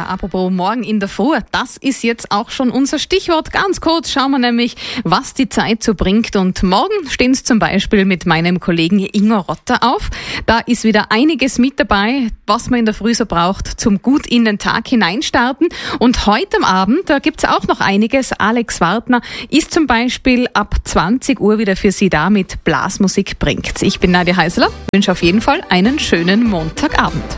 Ja, apropos morgen in der Früh, das ist jetzt auch schon unser Stichwort. Ganz kurz schauen wir nämlich, was die Zeit so bringt. Und morgen stehen es zum Beispiel mit meinem Kollegen Ingo Rotter auf. Da ist wieder einiges mit dabei, was man in der Früh so braucht, zum gut in den Tag hineinstarten. Und heute am Abend, da gibt's auch noch einiges. Alex Wartner ist zum Beispiel ab 20 Uhr wieder für Sie da mit Blasmusik bringt. Ich bin Nadja Heißler, wünsche auf jeden Fall einen schönen Montagabend.